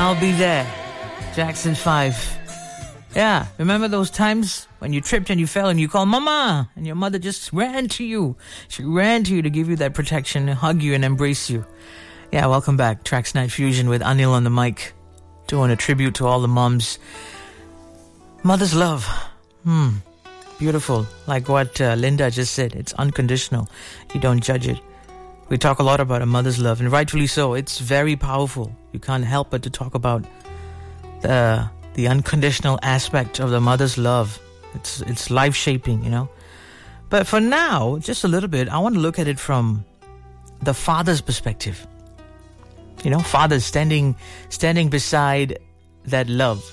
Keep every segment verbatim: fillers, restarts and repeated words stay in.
I'll be there. Jackson five. Yeah, remember those times when you tripped and you fell and you called Mama and your mother just ran to you. She ran to you to give you that protection, hug you and embrace you. Yeah, welcome back. Tracks Night Fusion with Anil on the mic. Doing a tribute to all the moms. Mother's love. Hmm. Beautiful. Like what uh, Linda just said. It's unconditional. You don't judge it. We talk a lot about a mother's love, and rightfully so. It's very powerful. You can't help but to talk about the the unconditional aspect of the mother's love. It's it's life-shaping, you know. But for now, just a little bit, I want to look at it from the father's perspective. You know, fathers standing standing beside that love.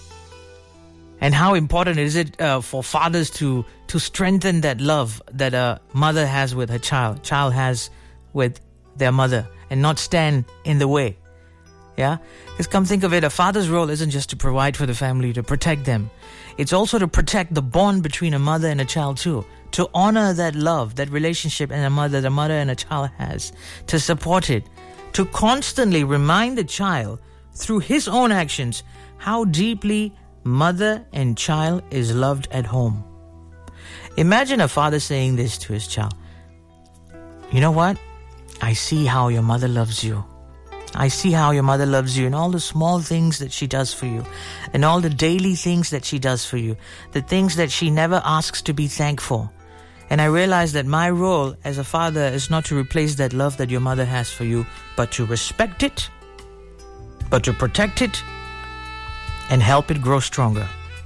And how important is it uh, for fathers to to strengthen that love that a mother has with her child, child has with their mother, and not stand in the way. Yeah? Because come think of it, a father's role isn't just to provide for the family, to protect them. It's also to protect the bond between a mother and a child too. To honor that love, that relationship and a mother, the mother and a child has. To support it. To constantly remind the child through his own actions how deeply mother and child is loved at home. Imagine a father saying this to his child. You know what? I see how your mother loves you. I see how your mother loves you and all the small things that she does for you and all the daily things that she does for you, the things that she never asks to be thanked for. And I realize that my role as a father is not to replace that love that your mother has for you, but to respect it, but to protect it and help it grow stronger.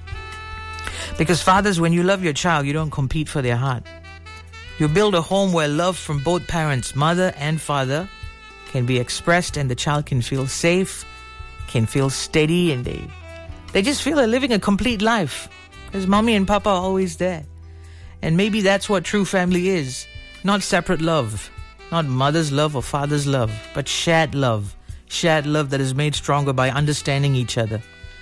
Because fathers, when you love your child, you don't compete for their heart. You build a home where love from both parents, mother and father, can be expressed and the child can feel safe, can feel steady, and they they just feel they're living a complete life because mommy and papa are always there. And maybe that's what true family is. Not separate love, not mother's love or father's love, but shared love. Shared love that is made stronger by understanding each other.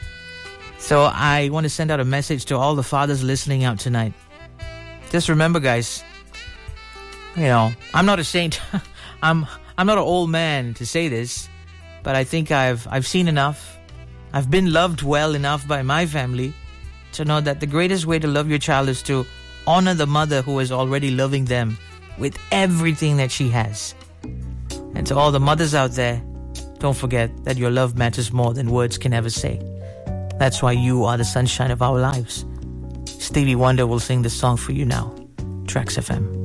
So I want to send out a message to all the fathers listening out tonight. Just remember, guys, you know, I'm not a saint. I'm I'm not an old man to say this, but I think I've I've seen enough. I've been loved well enough by my family to know that the greatest way to love your child is to honor the mother who is already loving them with everything that she has. And to all the mothers out there, don't forget that your love matters more than words can ever say. That's why you are the sunshine of our lives. Stevie Wonder will sing this song for you now. Tracks F M.